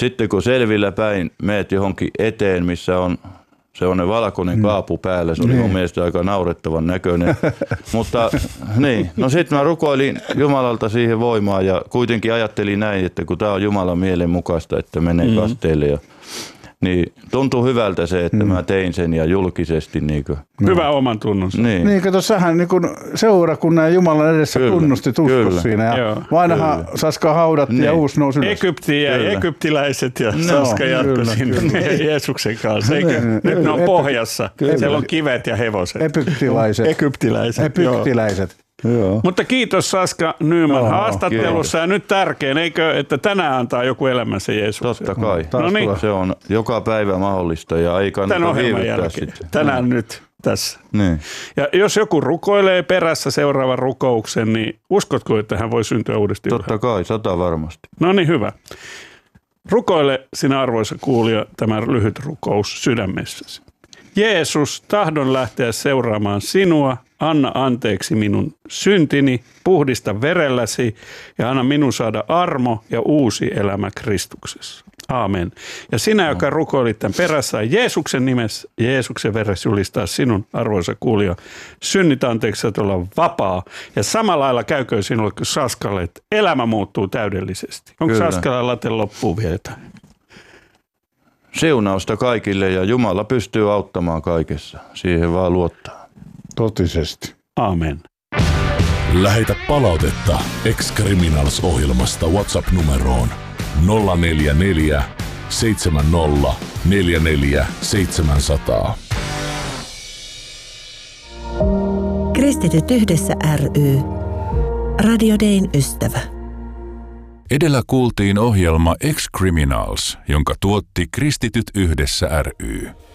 sitten kun selvillä päin meet johonkin eteen, missä on se valkoinen kaapu päällä, se oli mun mielestä aika naurettavan näköinen. Mutta niin, no sitten mä rukoilin Jumalalta siihen voimaa ja kuitenkin ajattelin näin, että kun tää on Jumalan mielen mukaista, että menee kasteelle niin tuntuu hyvältä se, että mä tein sen ja julkisesti. Hyvä oman tunnus. Niin, kato, sähän niin seurakunnan Jumalan edessä tunnustit uskos siinä. Ja vanha Saska haudatti ja uusi nousi ylös. Egyptiin jäi egyptiläiset ja Saska jatkoi sinne Jeesuksen kanssa. Nyt ne on pohjassa. Siellä on kivet ja hevoset. Egyptiläiset. Joo. Mutta kiitos Saska Nyman haastattelussa ja nyt tärkein, eikö, että tänään antaa joku elämänsä Jeesukselle? Totta kai. Se on joka päivä mahdollista ja ei kannata viivyttää sitä. Tänään nyt tässä. Niin. Ja jos joku rukoilee perässä seuraavan rukouksen, niin uskotko, että hän voi syntyä uudestaan? Totta kai, 100 varmasti. No niin, hyvä. Rukoile sinä arvoisa kuulija tämä lyhyt rukous sydämessäsi. Jeesus, tahdon lähteä seuraamaan sinua, anna anteeksi minun syntini, puhdista verelläsi ja anna minun saada armo ja uusi elämä Kristuksessa. Aamen. Ja sinä, joka rukoilit tämän perässä, Jeesuksen nimessä, Jeesuksen veressä julistaa sinun, arvoisa kuulija, synnit anteeksi, että olla vapaa. Ja samalla lailla käykö sinulle kuin Saskalle, että elämä muuttuu täydellisesti. Onko Saskalla late loppuun vielä jotain? Siunausta kaikille ja Jumala pystyy auttamaan kaikessa. Siihen vaan luottaa. Totisesti. Aamen. Lähetä palautetta Ex-Criminals-ohjelmasta WhatsApp-numeroon 044 70 44 700. Kristityt yhdessä ry. Radio Dayn ystävä. Edellä kuultiin ohjelma Ex-Criminals, jonka tuotti Kristityt yhdessä ry.